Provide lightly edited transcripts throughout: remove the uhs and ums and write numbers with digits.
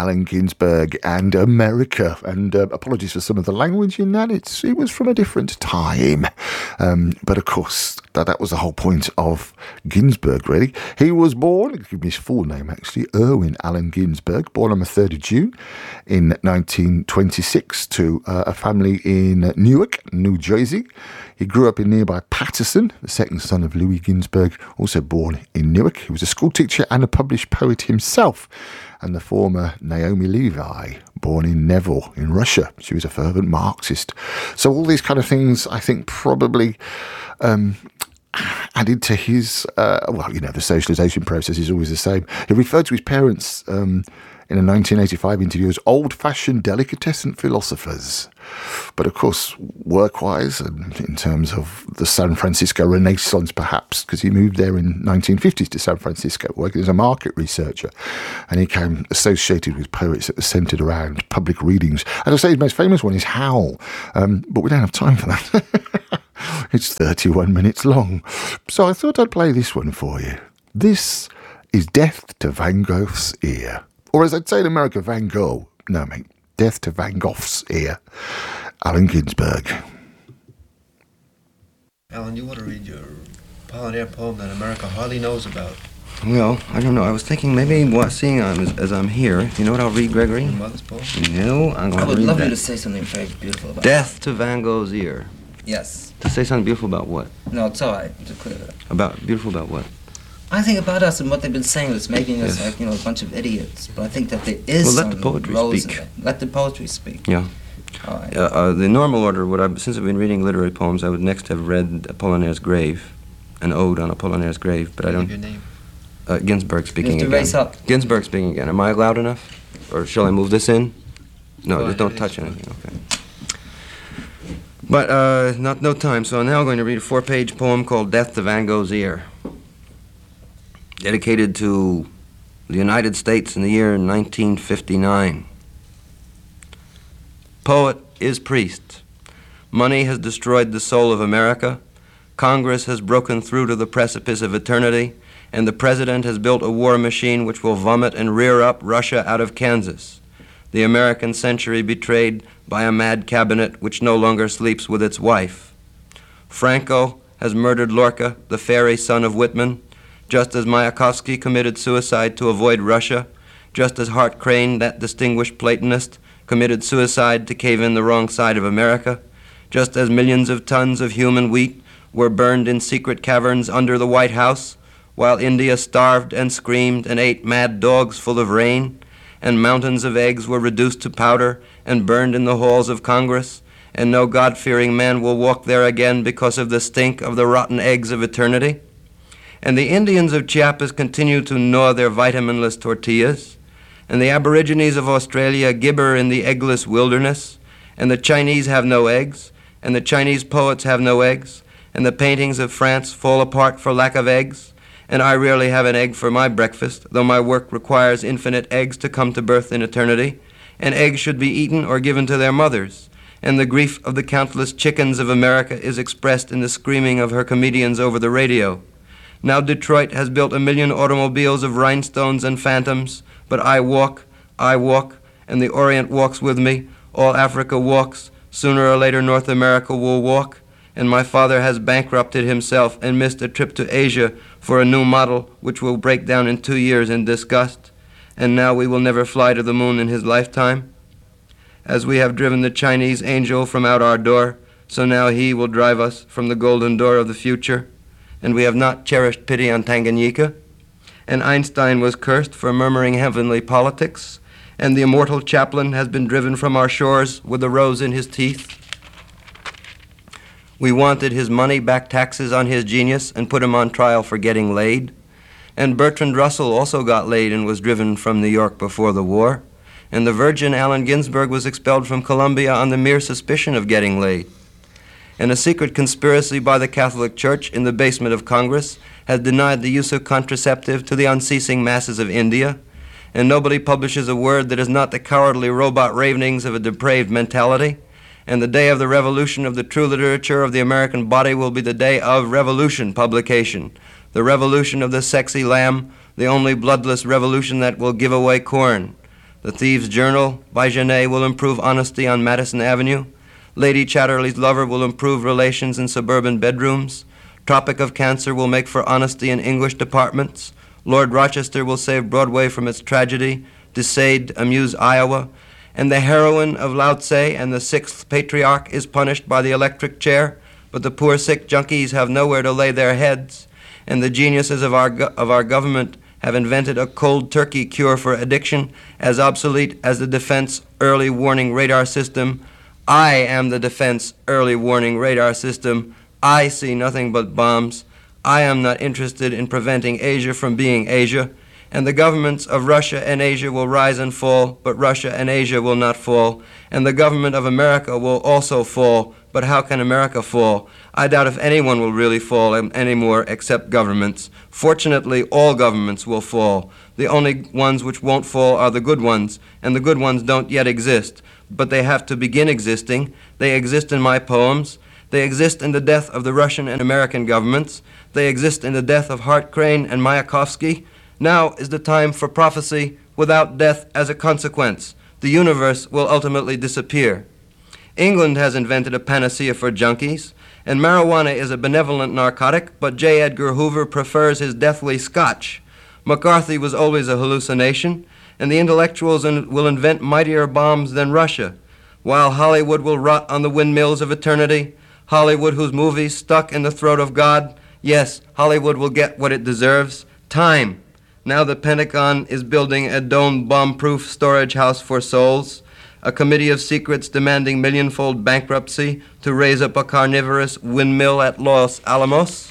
Allen Ginsberg and America. And apologies for some of the language in that. It was from a different time. But of course, that was the whole point of Ginsberg, really. He was born, give me his full name actually, Erwin Allen Ginsberg, born on the 3rd of June in 1926 to a family in Newark, New Jersey. He grew up in nearby Paterson, the second son of Louis Ginsberg, also born in Newark. He was a school teacher and a published poet himself. And the former Naomi Levi, born in Neville in Russia. She was a fervent Marxist. So all these kind of things, I think, probably added to his, the socialization process is always the same. He referred to his parents in a 1985 interview as old-fashioned delicatessen philosophers. But of course, work-wise, and in terms of the San Francisco Renaissance perhaps, because he moved there in 1950s to San Francisco, working as a market researcher, and he became associated with poets that were centred around public readings. As I say, his most famous one is Howl, but we don't have time for that. It's 31 minutes long. So I thought I'd play this one for you. This is Death to Van Gogh's Ear. Or as I'd say in America, Van Gogh. No, mate. Death to Van Gogh's Ear. Allen Ginsberg. Alan, you want to read your Apollinaire poem that America hardly knows about? Well, I don't know. I was thinking maybe seeing as I'm here. You know what I'll read, Gregory? Your mother's poem? No, I'm going to read I would love that. you to say something very beautiful about Death to Van Gogh's Ear. Yes. To say something beautiful about what? No, it's all right. Just clear it up. Beautiful about what? I think about us and what they've been saying that's making us Yes. like, a bunch of idiots. But I think that there is Well, let some the poetry rose speak. in it. Let the poetry speak. Yeah. All right. The normal order, since I've been reading literary poems, I would next have read Apollinaire's Grave, an ode on Apollinaire's Grave, but I don't... Give your name. Ginsberg speaking You have again. to raise up. Ginsberg speaking again. Am I loud enough? Or shall I move this in? No, Go just ahead, don't it touch is. anything, okay. But no time, so I'm now going to read a 4-page poem called Death to Van Gogh's Ear, dedicated to the United States in the year 1959. Poet is priest. Money has destroyed the soul of America. Congress has broken through to the precipice of eternity, and the president has built a war machine which will vomit and rear up Russia out of Kansas. The American century betrayed by a mad cabinet which no longer sleeps with its wife. Franco has murdered Lorca, the fairy son of Whitman, just as Mayakovsky committed suicide to avoid Russia, just as Hart Crane, that distinguished Platonist, committed suicide to cave in the wrong side of America, just as millions of tons of human wheat were burned in secret caverns under the White House, while India starved and screamed and ate mad dogs full of rain, and mountains of eggs were reduced to powder and burned in the halls of Congress, and no God-fearing man will walk there again because of the stink of the rotten eggs of eternity. And the Indians of Chiapas continue to gnaw their vitaminless tortillas, and the Aborigines of Australia gibber in the eggless wilderness, and the Chinese have no eggs, and the Chinese poets have no eggs, and the paintings of France fall apart for lack of eggs, and I rarely have an egg for my breakfast, though my work requires infinite eggs to come to birth in eternity, and eggs should be eaten or given to their mothers, and the grief of the countless chickens of America is expressed in the screaming of her comedians over the radio. Now Detroit has built 1 million automobiles of rhinestones and phantoms, but I walk, and the Orient walks with me, all Africa walks, sooner or later North America will walk, and my father has bankrupted himself and missed a trip to Asia for a new model which will break down in 2 years in disgust, and now we will never fly to the moon in his lifetime. As we have driven the Chinese angel from out our door, so now he will drive us from the golden door of the future, and we have not cherished pity on Tanganyika, and Einstein was cursed for murmuring heavenly politics, and the immortal Chaplin has been driven from our shores with a rose in his teeth. We wanted his money-back taxes on his genius and put him on trial for getting laid. And Bertrand Russell also got laid and was driven from New York before the war. And the virgin Allen Ginsberg was expelled from Columbia on the mere suspicion of getting laid. And a secret conspiracy by the Catholic Church in the basement of Congress has denied the use of contraceptive to the unceasing masses of India. And nobody publishes a word that is not the cowardly robot ravings of a depraved mentality. And the day of the revolution of the true literature of the American body will be the day of revolution publication, the revolution of the sexy lamb, the only bloodless revolution that will give away corn, The Thieves' Journal by Genet will improve honesty on Madison Avenue. Lady Chatterley's Lover will improve relations in suburban bedrooms. Tropic of Cancer will make for honesty in English departments. Lord Rochester will save Broadway from its tragedy. Desaid amuse Iowa. And the heroine of Lao Tse and the sixth patriarch is punished by the electric chair, but the poor sick junkies have nowhere to lay their heads. And the geniuses of our government have invented a cold turkey cure for addiction as obsolete as the defense early warning radar system. I am the defense early warning radar system. I see nothing but bombs. I am not interested in preventing Asia from being Asia. And the governments of Russia and Asia will rise and fall, but Russia and Asia will not fall. And the government of America will also fall, but how can America fall? I doubt if anyone will really fall anymore except governments. Fortunately, all governments will fall. The only ones which won't fall are the good ones, and the good ones don't yet exist. But they have to begin existing. They exist in my poems. They exist in the death of the Russian and American governments. They exist in the death of Hart Crane and Mayakovsky. Now is the time for prophecy without death as a consequence. The universe will ultimately disappear. England has invented a panacea for junkies, and marijuana is a benevolent narcotic, but J. Edgar Hoover prefers his deathly scotch. McCarthy was always a hallucination, and the intellectuals will invent mightier bombs than Russia, while Hollywood will rot on the windmills of eternity. Hollywood, whose movies stuck in the throat of God. Yes, Hollywood will get what it deserves. Time. Now the Pentagon is building a dome bomb-proof storage house for souls, a committee of secrets demanding millionfold bankruptcy to raise up a carnivorous windmill at Los Alamos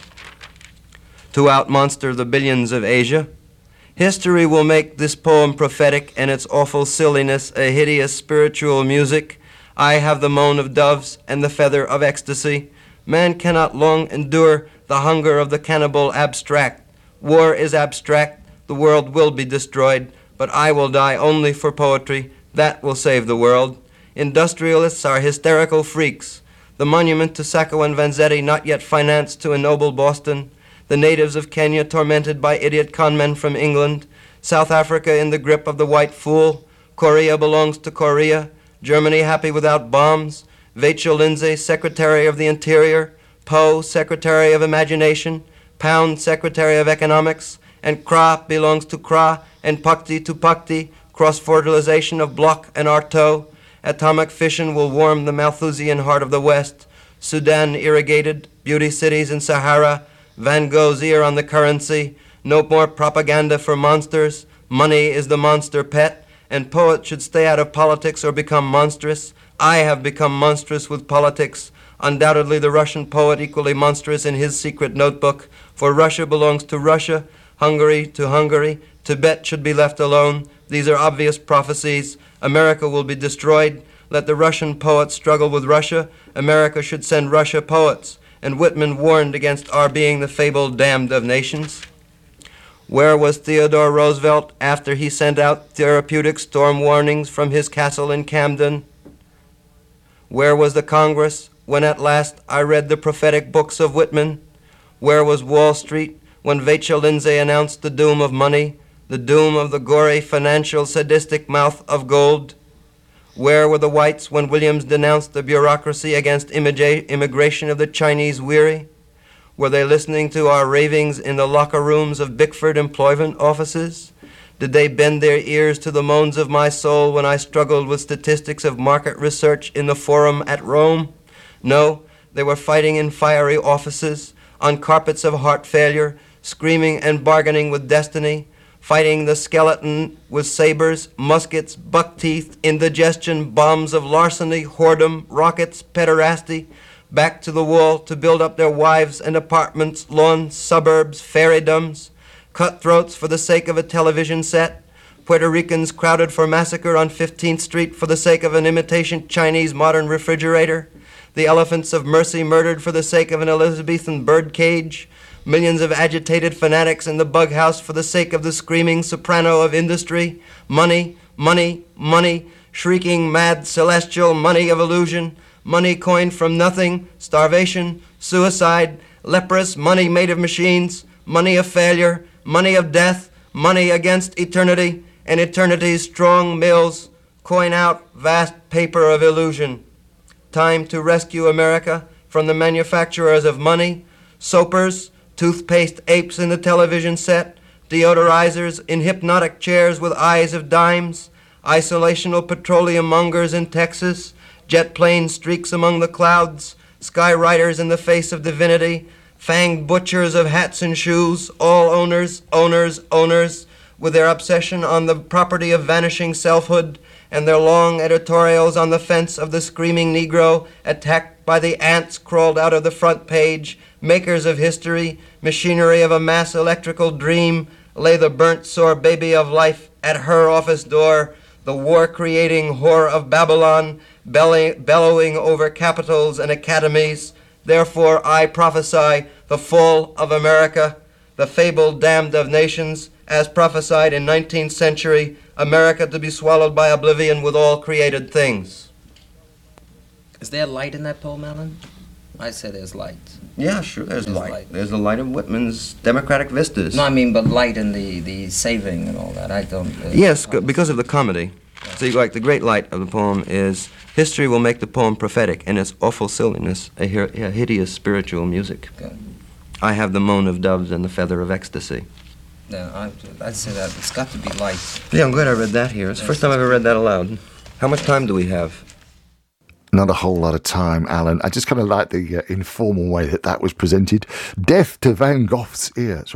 to outmonster the billions of Asia. History will make this poem prophetic and its awful silliness a hideous spiritual music. I have the moan of doves and the feather of ecstasy. Man cannot long endure the hunger of the cannibal abstract. War is abstract. The world will be destroyed, but I will die only for poetry. That will save the world. Industrialists are hysterical freaks. The monument to Sacco and Vanzetti not yet financed to ennoble Boston. The natives of Kenya tormented by idiot conmen from England. South Africa in the grip of the white fool. Korea belongs to Korea. Germany happy without bombs. Vachel Lindsay, Secretary of the Interior. Poe, Secretary of Imagination. Pound, Secretary of Economics. And Kra belongs to Kra, and Pakti to Pakti, cross-fertilization of Bloch and Artaud. Atomic fission will warm the Malthusian heart of the West. Sudan irrigated, beauty cities in Sahara, Van Gogh's ear on the currency, no more propaganda for monsters, money is the monster pet, and poets should stay out of politics or become monstrous. I have become monstrous with politics. Undoubtedly the Russian poet equally monstrous in his secret notebook, for Russia belongs to Russia, Hungary to Hungary, Tibet should be left alone. These are obvious prophecies. America will be destroyed. Let the Russian poets struggle with Russia. America should send Russia poets. And Whitman warned against our being the fabled damned of nations. Where was Theodore Roosevelt after he sent out therapeutic storm warnings from his castle in Camden? Where was the Congress when at last I read the prophetic books of Whitman? Where was Wall Street when Vachel Lindsay announced the doom of money, the doom of the gory, financial, sadistic mouth of gold? Where were the whites when Williams denounced the bureaucracy against immigration of the Chinese weary? Were they listening to our ravings in the locker rooms of Bickford employment offices? Did they bend their ears to the moans of my soul when I struggled with statistics of market research in the Forum at Rome? No, they were fighting in fiery offices, on carpets of heart failure, screaming and bargaining with destiny, fighting the skeleton with sabers, muskets, buck teeth, indigestion, bombs of larceny, whoredom, rockets, pederasty, back to the wall to build up their wives and apartments, lawns, suburbs, fairiedoms, cutthroats for the sake of a television set, Puerto Ricans crowded for massacre on 15th Street for the sake of an imitation Chinese modern refrigerator, the elephants of mercy murdered for the sake of an Elizabethan birdcage, millions of agitated fanatics in the bug house for the sake of the screaming soprano of industry, money, money, money, shrieking mad celestial money of illusion, money coined from nothing, starvation, suicide, leprous money made of machines, money of failure, money of death, money against eternity, and eternity's strong mills coin out vast paper of illusion. Time to rescue America from the manufacturers of money, soapers, toothpaste apes in the television set, deodorizers in hypnotic chairs with eyes of dimes, isolational petroleum mongers in Texas, jet plane streaks among the clouds, skywriters in the face of divinity, fanged butchers of hats and shoes, all owners, with their obsession on the property of vanishing selfhood, and their long editorials on the fence of the screaming Negro attacked by the ants crawled out of the front page, makers of history, machinery of a mass electrical dream, lay the burnt, sore baby of life at her office door, the war-creating whore of Babylon, bellowing over capitals and academies. Therefore I prophesy the fall of America, the fabled damned of nations, as prophesied in 19th century, America to be swallowed by oblivion with all created things. Is there light in that poem, Alan? I say there's light. Yeah, sure, there's light. There's the light of Whitman's democratic vistas. No, I mean, but light in the saving and all that. I don't... Yes, because of the comedy. See, like, the great light of the poem is history will make the poem prophetic, and its awful silliness a hideous spiritual music. Good. I have the moan of doves and the feather of ecstasy. Yeah, I'd say that it's got to be light. Yeah, I'm glad I read that here. It's the first time I've ever read that aloud. How much time do we have? Not a whole lot of time, Alan. I just kind of like the informal way that was presented. Death to Van Gogh's Ear,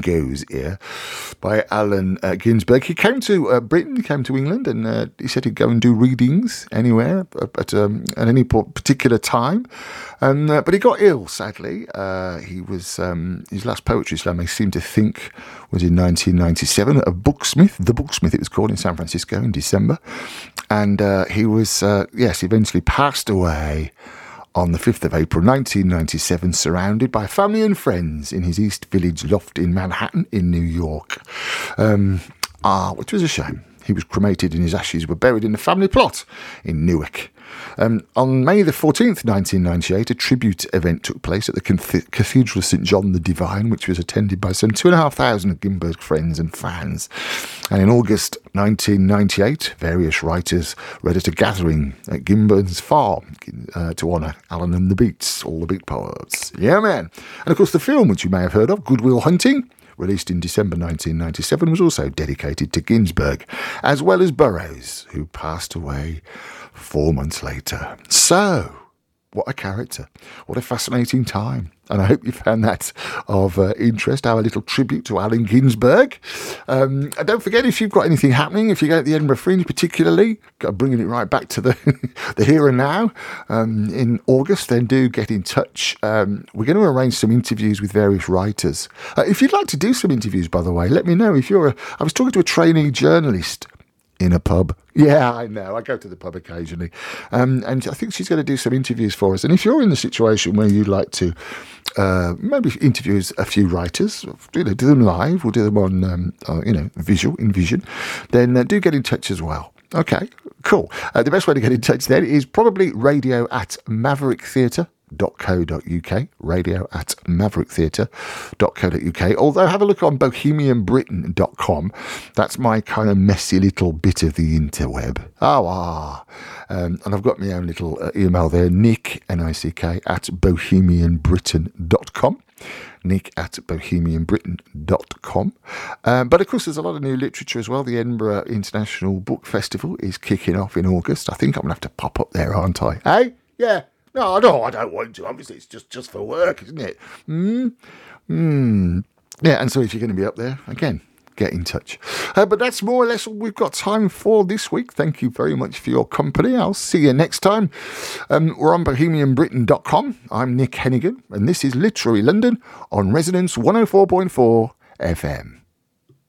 by Allen Ginsberg. He came to Britain, he came to England, and he said he'd go and do readings anywhere at any particular time. But he got ill, sadly. He was his last poetry slam, I seem to think, was in 1997 at The Booksmith, it was called, in San Francisco in December. And he was, eventually passed away on the 5th of April 1997, surrounded by family and friends in his East Village loft in Manhattan in New York. Which was a shame. He was cremated and his ashes were buried in the family plot in Newark. On May the 14th, 1998, a tribute event took place at the Cathedral of St. John the Divine, which was attended by some 2,500 of Ginsberg friends and fans. And in August 1998, various writers read at a gathering at Ginsberg's farm to honour Alan and the Beats, all the Beat poets. Yeah, man. And of course, the film, which you may have heard of, Good Will Hunting, released in December 1997, was also dedicated to Ginsberg, as well as Burroughs, who passed away 4 months later. So, what a character. What a fascinating time. And I hope you found that of interest, our little tribute to Allen Ginsberg. And don't forget, if you've got anything happening, if you go to the Edinburgh Fringe particularly, bringing it right back to the here and now, in August, then do get in touch. We're going to arrange some interviews with various writers. If you'd like to do some interviews, by the way, let me know. I was talking to a trainee journalist in a pub. Yeah, I know. I go to the pub occasionally. And I think she's going to do some interviews for us. And if you're in the situation where you'd like to maybe interview a few writers, do them live, we'll do them on, in Vision, then do get in touch as well. Okay, cool. The best way to get in touch then is probably radio@mavericktheatre.co.uk, radio@mavericktheatre.co.uk. Although have a look on bohemianbritain.com. That's my kind of messy little bit of the interweb. And I've got my own little email there, Nick, N-I-C-K, @bohemianbritain.com. Nick@bohemianbritain.com. But of course, there's a lot of new literature as well. The Edinburgh International Book Festival is kicking off in August. I think I'm going to have to pop up there, aren't I? Hey? Yeah. No, I don't want to. Obviously, it's just for work, isn't it? Yeah, and so if you're going to be up there, again, get in touch. But that's more or less all we've got time for this week. Thank you very much for your company. I'll see you next time. We're on bohemianbritain.com. I'm Nick Hennigan, and this is Literary London on Resonance 104.4 FM.